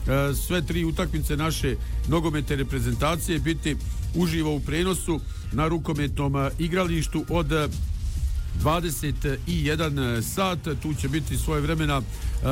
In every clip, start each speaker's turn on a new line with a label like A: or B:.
A: sve tri utakmice naše nogometne reprezentacije biti uživo u prenosu na rukometnom igralištu od 21 sat. Tu će biti svojevremena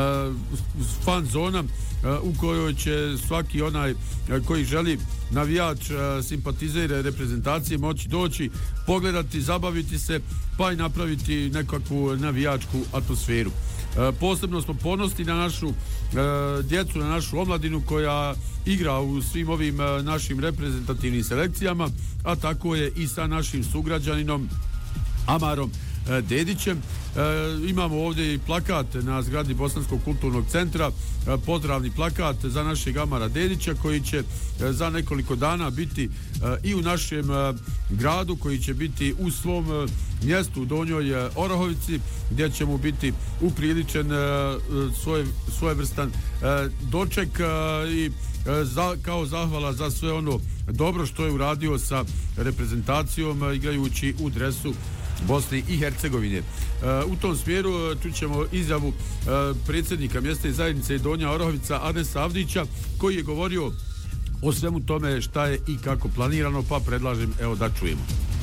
A: fan zona u kojoj će svaki onaj koji želi, navijač, simpatizer reprezentacije, moći doći, pogledati, zabaviti se, pa i napraviti nekakvu navijačku atmosferu. Posebno smo ponosni na našu djecu, na našu omladinu koja igra u svim ovim našim reprezentativnim selekcijama, a tako je i sa našim sugrađaninom Amarom Dedićem. Imamo ovdje i plakat na zgradi Bosanskog kulturnog centra, pozdravni plakat za našeg Amara Dedića, koji će za nekoliko dana biti i u našem gradu, koji će biti u svom mjestu u Donjoj Orahovici, gdje će mu biti upriličen svojevrstan doček i kao zahvala za sve ono dobro što je uradio sa reprezentacijom igrajući u dresu Bosne i Hercegovine. U tom smjeru čućemo izjavu predsjednika mjesne zajednice Donja Orahovica Arnesa Avdića, koji je govorio o svemu tome šta je i kako planirano, pa predlažem da čujemo.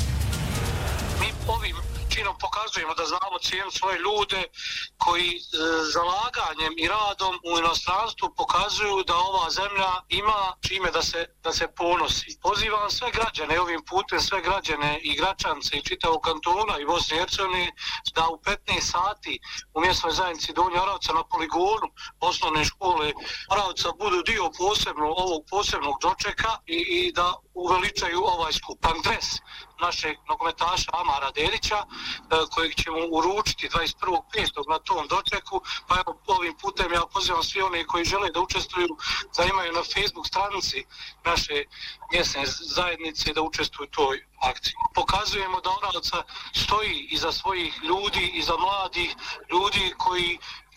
B: Mi ovim činom pokazujemo da znamo cijenu svoje ljude koji zalaganjem i radom u inostranstvu pokazuju da ova zemlja ima čime da se ponosi. Pozivam sve građane, ovim putem sve građane i Gračance i čitavog kantona i Bosne i Hercegovine da u 15 sati u mjesnoj zajednici Donja Orahovica na poligonu osnovne škole Orahovica budu dio ovog posebnog dočeka i da uveličaju ovaj skup. Dres našeg nogometaša Amara Dedića, kojeg ćemo uručiti 21.5. na tom dočeku, pa evo ovim putem ja pozivam svi one koji žele da učestvuju, da imaju na Facebook stranici naše mjesne zajednice, da učestvuju u toj akciji. Pokazujemo da Orahovica stoji iza svojih ljudi, iza mladih ljudi koji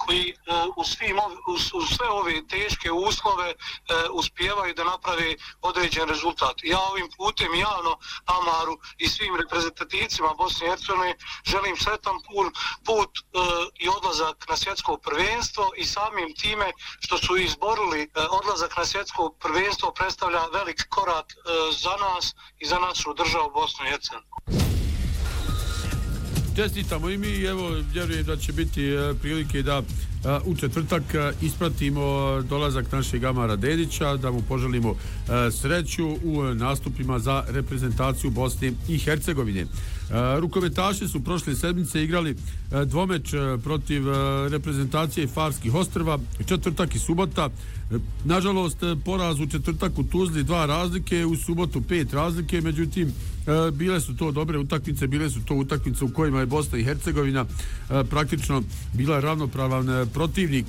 B: u sve ove teške uslove uspijevaju da naprave određen rezultat. Ja ovim putem javno Amaru i svim reprezentativcima Bosne i Hercegovine želim sretan put i odlazak na svjetsko prvenstvo, i samim time što su izborili odlazak na svjetsko prvenstvo predstavlja velik korak za nas i za našu državu Bosnu i Hercegovinu.
A: Čestitamo i mi, evo vjerujem da će biti prilike da u četvrtak ispratimo dolazak našeg Amara Dedića, da mu poželimo sreću u nastupima za reprezentaciju Bosne i Hercegovine. Rukometaši su prošle sedmice igrali dvomeč protiv reprezentacije Farskih ostrva, četvrtak i subota. Nažalost, poraz u četvrtak u Tuzli 2 razlike, u subotu 5 razlike, međutim bile su to dobre utakmice, bile su to utakmice u kojima je Bosna i Hercegovina praktično bila ravnopravan protivnik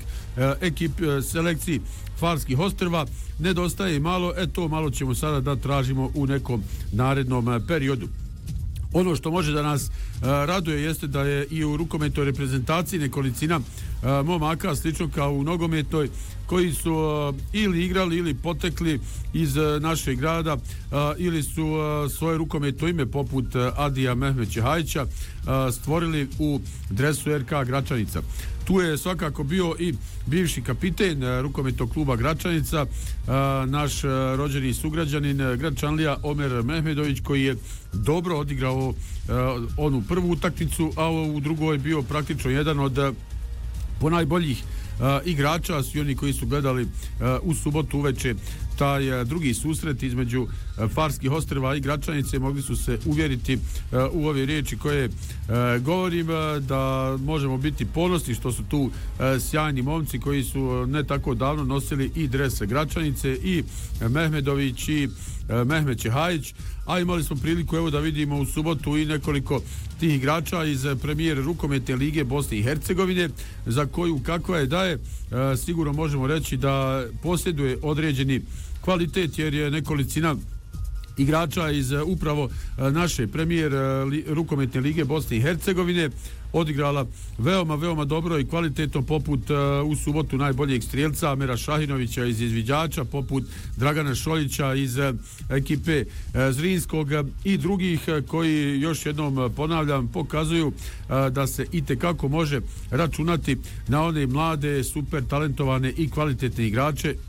A: selekciji Farskih ostrva. Nedostaje malo, to malo ćemo sada da tražimo u nekom narednom periodu. Ono što može da nas raduje jeste da je i u rukometnoj reprezentaciji nekolicina momaka, slično kao u nogometnoj, koji su ili igrali ili potekli iz našeg grada ili su svoje rukometno ime poput Adija Mehmet Čehajića stvorili u dresu RK Gračanica. Tu je svakako bio i bivši kapiten rukometnog kluba Gračanica, naš rođeni sugrađanin Gračanlija Omer Mehmedović, koji je dobro odigrao onu prvu utakmicu, a u drugoj je bio praktično jedan od ponajboljih igrača. Svi oni koji su gledali u subotu uveče taj drugi susret između Farskih ostrva i Gračanice mogli su se uvjeriti u ove riječi koje govorim, da možemo biti ponosni što su tu sjajni momci koji su ne tako davno nosili i dres Gračanice, i Mehmedović i Mehmet Čehajić, a imali smo priliku da vidimo u subotu i nekoliko tih igrača iz premijer rukometne lige Bosne i Hercegovine, za koju kakva je da je, sigurno možemo reći da posjeduje određeni kvalitet, jer je nekolicina igrača iz upravo naše premijer rukometne lige Bosne i Hercegovine odigrala veoma dobro i kvalitetno, poput u subotu najboljeg strijelca Amera Šahinovića iz Izviđača, poput Dragana Šoljića iz ekipe Zrinskog i drugih koji, još jednom ponavljam, pokazuju da se itekako može računati na one mlade, super talentovane i kvalitetne igrače